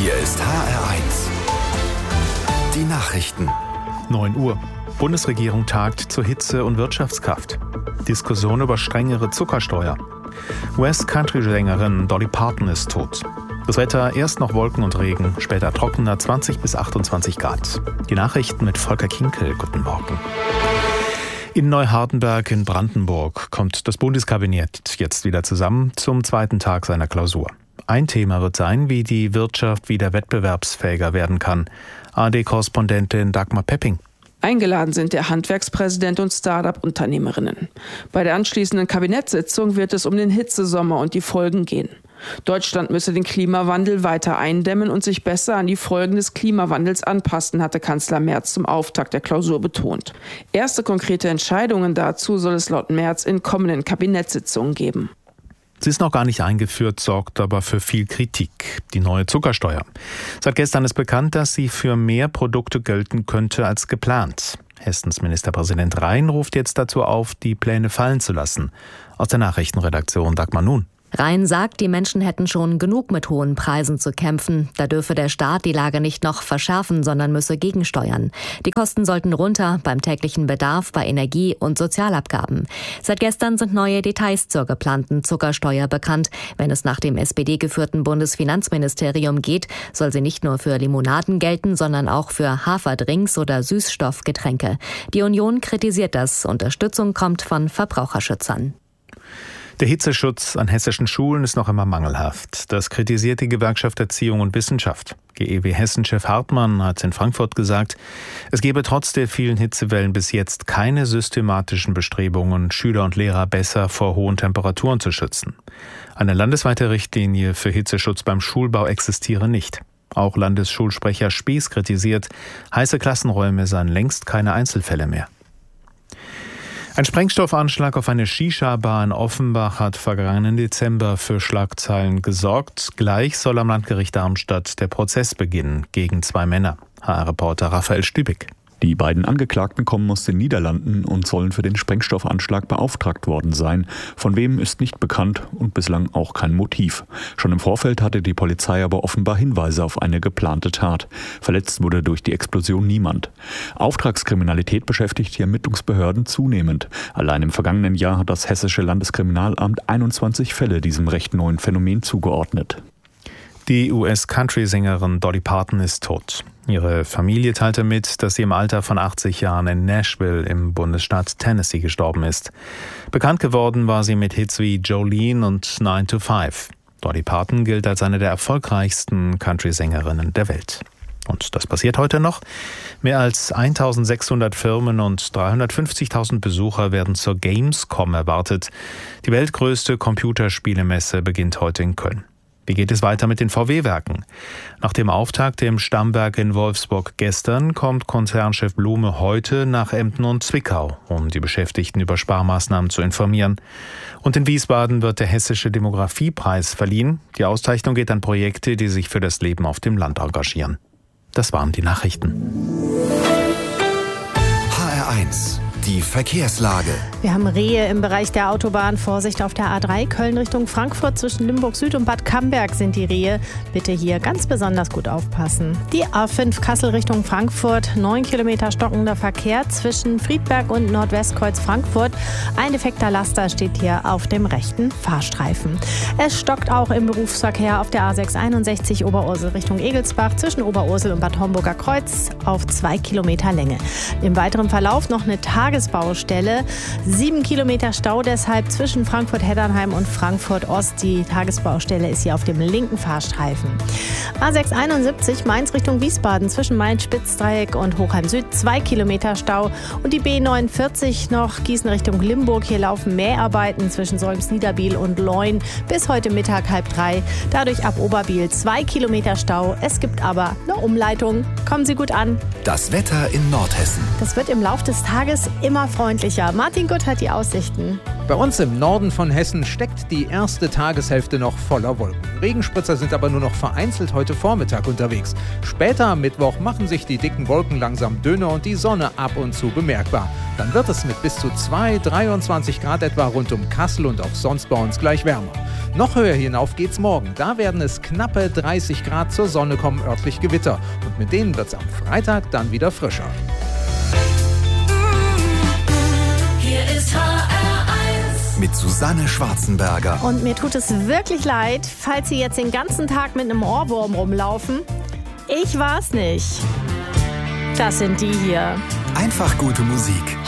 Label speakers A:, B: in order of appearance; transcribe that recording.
A: Hier ist HR1. Die Nachrichten.
B: 9 Uhr. Bundesregierung tagt zur Hitze- und Wirtschaftskraft. Diskussion über strengere Zuckersteuer. US-Country-Sängerin Dolly Parton ist tot. Das Wetter, erst noch Wolken und Regen, später trockener, 20 bis 28 Grad. Die Nachrichten mit Volker Kinkel. Guten Morgen. In Neuhardenberg in Brandenburg kommt das Bundeskabinett jetzt wieder zusammen zum zweiten Tag seiner Klausur. Ein Thema wird sein, wie die Wirtschaft wieder wettbewerbsfähiger werden kann. ARD-Korrespondentin Dagmar Pepping.
C: Eingeladen sind der Handwerkspräsident und Start-up-Unternehmerinnen. Bei der anschließenden Kabinettssitzung wird es um den Hitzesommer und die Folgen gehen. Deutschland müsse den Klimawandel weiter eindämmen und sich besser an die Folgen des Klimawandels anpassen, hatte Kanzler Merz zum Auftakt der Klausur betont. Erste konkrete Entscheidungen dazu soll es laut Merz in kommenden Kabinettssitzungen geben.
B: Sie ist noch gar nicht eingeführt, sorgt aber für viel Kritik. Die neue Zuckersteuer. Seit gestern ist bekannt, dass sie für mehr Produkte gelten könnte als geplant. Hessens Ministerpräsident Rhein ruft jetzt dazu auf, die Pläne fallen zu lassen. Aus der Nachrichtenredaktion Dagmar Nun.
D: Rhein sagt, die Menschen hätten schon genug mit hohen Preisen zu kämpfen. Da dürfe der Staat die Lage nicht noch verschärfen, sondern müsse gegensteuern. Die Kosten sollten runter beim täglichen Bedarf, bei Energie- und Sozialabgaben. Seit gestern sind neue Details zur geplanten Zuckersteuer bekannt. Wenn es nach dem SPD-geführten Bundesfinanzministerium geht, soll sie nicht nur für Limonaden gelten, sondern auch für Haferdrinks oder Süßstoffgetränke. Die Union kritisiert das. Unterstützung kommt von Verbraucherschützern.
B: Der Hitzeschutz an hessischen Schulen ist noch immer mangelhaft. Das kritisiert die Gewerkschaft Erziehung und Wissenschaft. GEW-Hessen-Chef Hartmann hat in Frankfurt gesagt, es gebe trotz der vielen Hitzewellen bis jetzt keine systematischen Bestrebungen, Schüler und Lehrer besser vor hohen Temperaturen zu schützen. Eine landesweite Richtlinie für Hitzeschutz beim Schulbau existiere nicht. Auch Landesschulsprecher Spieß kritisiert, heiße Klassenräume seien längst keine Einzelfälle mehr. Ein Sprengstoffanschlag auf eine Shisha-Bar in Offenbach hat vergangenen Dezember für Schlagzeilen gesorgt. Gleich soll am Landgericht Darmstadt der Prozess beginnen gegen 2 Männer. HR-Reporter Raphael Stübig.
E: Die beiden Angeklagten kommen aus den Niederlanden und sollen für den Sprengstoffanschlag beauftragt worden sein. Von wem ist nicht bekannt und bislang auch kein Motiv. Schon im Vorfeld hatte die Polizei aber offenbar Hinweise auf eine geplante Tat. Verletzt wurde durch die Explosion niemand. Auftragskriminalität beschäftigt die Ermittlungsbehörden zunehmend. Allein im vergangenen Jahr hat das Hessische Landeskriminalamt 21 Fälle diesem recht neuen Phänomen zugeordnet.
B: Die US-Country-Sängerin Dolly Parton ist tot. Ihre Familie teilte mit, dass sie im Alter von 80 Jahren in Nashville im Bundesstaat Tennessee gestorben ist. Bekannt geworden war sie mit Hits wie Jolene und 9 to 5. Dolly Parton gilt als eine der erfolgreichsten Country-Sängerinnen der Welt. Und das passiert heute noch. Mehr als 1600 Firmen und 350.000 Besucher werden zur Gamescom erwartet. Die weltgrößte Computerspielemesse beginnt heute in Köln. Wie geht es weiter mit den VW-Werken? Nach dem Auftakt im Stammwerk in Wolfsburg gestern kommt Konzernchef Blume heute nach Emden und Zwickau, um die Beschäftigten über Sparmaßnahmen zu informieren. Und in Wiesbaden wird der Hessische Demografiepreis verliehen. Die Auszeichnung geht an Projekte, die sich für das Leben auf dem Land engagieren. Das waren die Nachrichten.
A: HR1. Die Verkehrslage.
F: Wir haben Rehe im Bereich der Autobahn. Vorsicht auf der A3 Köln Richtung Frankfurt. Zwischen Limburg Süd und Bad Camberg sind die Rehe. Bitte hier ganz besonders gut aufpassen. Die A5 Kassel Richtung Frankfurt. 9 Kilometer stockender Verkehr zwischen Friedberg und Nordwestkreuz Frankfurt. Ein defekter Laster steht hier auf dem rechten Fahrstreifen. Es stockt auch im Berufsverkehr auf der A661 Oberursel Richtung Egelsbach zwischen Oberursel und Bad Homburger Kreuz auf 2 Kilometer Länge. Im weiteren Verlauf noch eine Tagesbaustelle. 7 Kilometer Stau deshalb zwischen Frankfurt-Heddernheim und Frankfurt-Ost. Die Tagesbaustelle ist hier auf dem linken Fahrstreifen. A671 Mainz Richtung Wiesbaden zwischen Mainz-Spitzdreieck und Hochheim Süd 2 Kilometer Stau. Und die B49 noch Gießen Richtung Limburg. Hier laufen Mäharbeiten zwischen Solms-Niederbiel und Leun bis heute Mittag 2:30. Dadurch ab Oberbiel 2 Kilometer Stau. Es gibt aber eine Umleitung. Kommen Sie gut an.
A: Das Wetter in Nordhessen.
F: Das wird im Laufe des Tages immer freundlicher. Martin Gutt hat die Aussichten.
G: Bei uns im Norden von Hessen steckt die erste Tageshälfte noch voller Wolken. Regenspritzer sind aber nur noch vereinzelt heute Vormittag unterwegs. Später am Mittwoch machen sich die dicken Wolken langsam dünner und die Sonne ab und zu bemerkbar. Dann wird es mit bis zu 23 Grad etwa rund um Kassel und auch sonst bei uns gleich wärmer. Noch höher hinauf geht's morgen. Da werden es knappe 30 Grad, zur Sonne kommen örtlich Gewitter. Und mit denen wird's am Freitag dann wieder frischer.
H: Hier ist HR1
A: mit Susanne Schwarzenberger.
F: Und mir tut es wirklich leid, falls Sie jetzt den ganzen Tag mit einem Ohrwurm rumlaufen. Ich war's nicht. Das sind die hier.
A: Einfach gute Musik.